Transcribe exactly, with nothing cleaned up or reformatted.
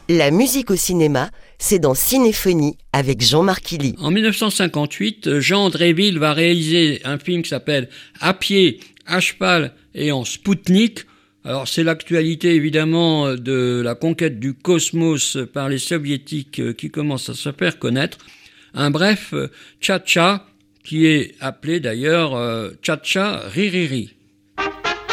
La musique au cinéma, c'est dans Cinéphonie avec Jean-Marc Illy. En dix-neuf cent cinquante-huit, Jean Dréville va réaliser un film qui s'appelle « À pied, à cheval et en Spoutnik ». Alors c'est l'actualité évidemment de la conquête du cosmos par les soviétiques qui commence à se faire connaître. Un bref tcha-tcha qui est appelé d'ailleurs tcha-tcha ri-ri-ri.